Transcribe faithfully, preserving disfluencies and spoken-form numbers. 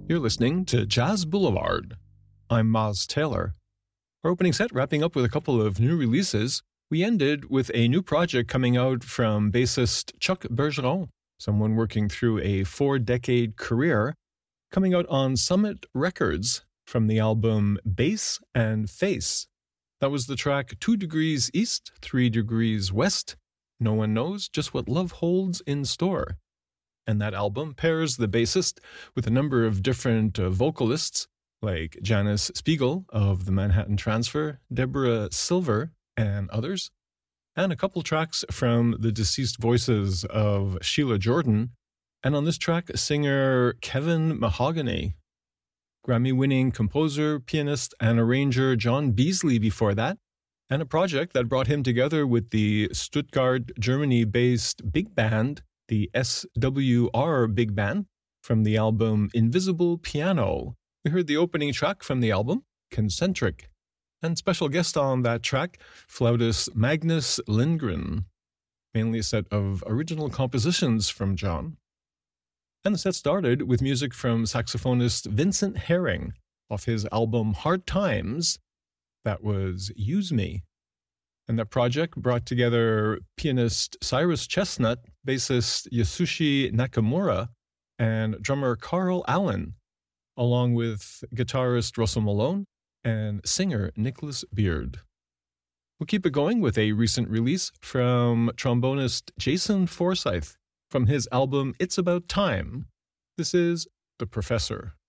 You're listening to Jazz Boulevard. I'm Maz Taylor. Our opening set wrapping up with a couple of new releases. We ended with a new project coming out from bassist Chuck Bergeron, someone working through a four-decade career, coming out on Summit Records from the album Bass and Face. That was the track Two Degrees East, Three Degrees West. No one knows just what love holds in store. And that album pairs the bassist with a number of different uh, vocalists, like Janice Spiegel of the Manhattan Transfer, Deborah Silver, and others, and a couple tracks from the deceased voices of Sheila Jordan, and on this track, singer Kevin Mahogany. Grammy-winning composer, pianist, and arranger John Beasley before that, and a project that brought him together with the Stuttgart, Germany-based big band, the S W R Big Band, from the album Invisible Piano. We heard the opening track from the album, Concentric, and special guest on that track, flautist Magnus Lindgren, mainly a set of original compositions from John. And the set started with music from saxophonist Vincent Herring off his album Hard Times. That was Use Me. And that project brought together pianist Cyrus Chestnut, bassist Yasushi Nakamura, and drummer Carl Allen, along with guitarist Russell Malone and singer Nicholas Beard. We'll keep it going with a recent release from trombonist Jason Forsyth from his album It's About Time. This is The Professor.